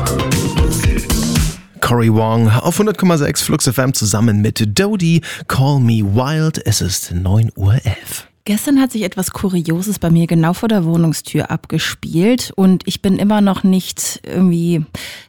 Cory Wong auf 100,6 Flux FM zusammen mit Dodie. Call Me Wild. Es ist 9:11 Uhr. Gestern hat sich etwas Kurioses bei mir genau vor der Wohnungstür abgespielt und ich bin immer noch nicht irgendwie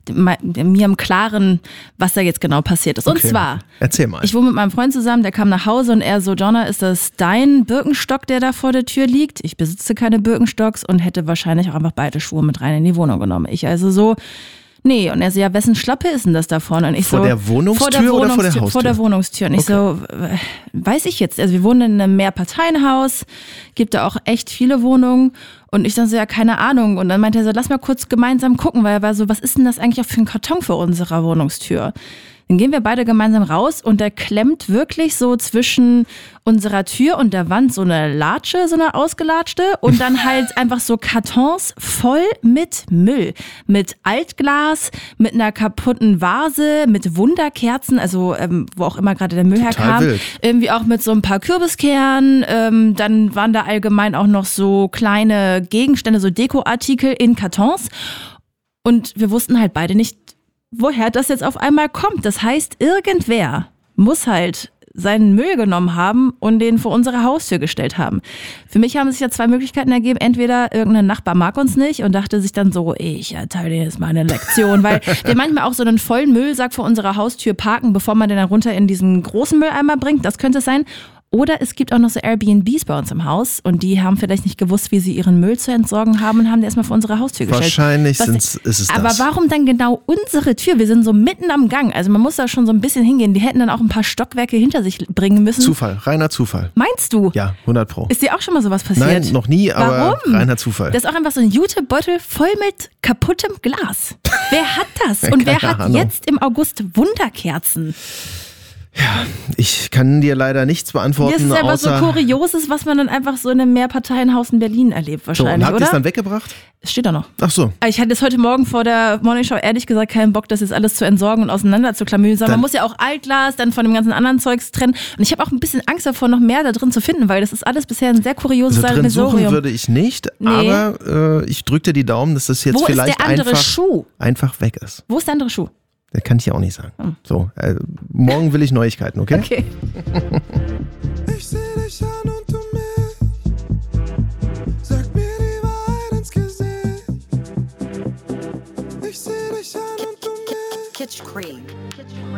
mir im Klaren, was da jetzt genau passiert ist. Und zwar, erzähl mal. Ich wohne mit meinem Freund zusammen, der kam nach Hause und er so, Jonna, ist das dein Birkenstock, der da vor der Tür liegt? Ich besitze keine Birkenstocks und hätte wahrscheinlich auch einfach beide Schuhe mit rein in die Wohnung genommen. Ich also so, nee. Und er so, ja, wessen Schlappe ist denn das da vorne? Und ich vor so, der Wohnungstür oder vor der Haustür? Vor der Wohnungstür. Und ich so, weiß ich jetzt. Also wir wohnen in einem Mehrparteienhaus, gibt da auch echt viele Wohnungen. Und ich dann so, ja, keine Ahnung. Und dann meinte er so, lass mal kurz gemeinsam gucken, weil er war so, was ist denn das eigentlich auch für ein Karton vor unserer Wohnungstür? Dann gehen wir beide gemeinsam raus und der klemmt wirklich so zwischen unserer Tür und der Wand so eine Latsche, so eine ausgelatschte und dann halt einfach so Kartons voll mit Müll. Mit Altglas, mit einer kaputten Vase, mit Wunderkerzen, also wo auch immer gerade der Müll herkam. Wild. Irgendwie auch mit so ein paar Kürbiskernen. Dann waren da allgemein auch noch so kleine Gegenstände, so Dekoartikel in Kartons. Und wir wussten halt beide nicht, woher das jetzt auf einmal kommt. Das heißt, irgendwer muss halt seinen Müll genommen haben und den vor unsere Haustür gestellt haben. Für mich haben sich ja zwei Möglichkeiten ergeben. Entweder irgendein Nachbar mag uns nicht und dachte sich dann so, ich erteile dir jetzt mal eine Lektion, weil wir manchmal auch so einen vollen Müllsack vor unserer Haustür parken, bevor man den dann runter in diesen großen Mülleimer bringt. Das könnte es sein. Oder es gibt auch noch so Airbnbs bei uns im Haus und die haben vielleicht nicht gewusst, wie sie ihren Müll zu entsorgen haben und haben den erstmal vor unsere Haustür gestellt. Wahrscheinlich ist es das. Aber warum dann genau unsere Tür? Wir sind so mitten am Gang. Also man muss da schon so ein bisschen hingehen. Die hätten dann auch ein paar Stockwerke hinter sich bringen müssen. Zufall, reiner Zufall. Meinst du? Ja, 100%. Ist dir auch schon mal sowas passiert? Nein, noch nie, aber Warum? reiner Zufall. Das ist auch einfach so ein Jutebeutel voll mit kaputtem Glas. Wer hat das? Und wer hat jetzt im August Wunderkerzen? Ja, ich kann dir leider nichts beantworten. Das ist aber so Kurioses, was man dann einfach so in einem Mehrparteienhaus in Berlin erlebt wahrscheinlich, so, und habt ihr es oder? dann weggebracht? Es steht da noch. Ach so. Ich hatte es heute Morgen vor der Morningshow ehrlich gesagt keinen Bock, das jetzt alles zu entsorgen und auseinander zu klamüsern. Man muss ja auch Altglas dann von dem ganzen anderen Zeugs trennen. Und ich habe auch ein bisschen Angst davor, noch mehr da drin zu finden, weil das ist alles bisher ein sehr kurioses Sammelsurium. Drin suchen würde ich nicht, Nee. aber ich drücke dir die Daumen, dass das jetzt vielleicht einfach weg ist. Wo ist der andere Schuh? Das kann ich ja auch nicht sagen. So, morgen will ich Neuigkeiten, okay? Okay. Ich seh dich an und du mich. Sag mir die Wahrheit ins Gesicht. Ich seh dich an und du mich. Kitsch Cream.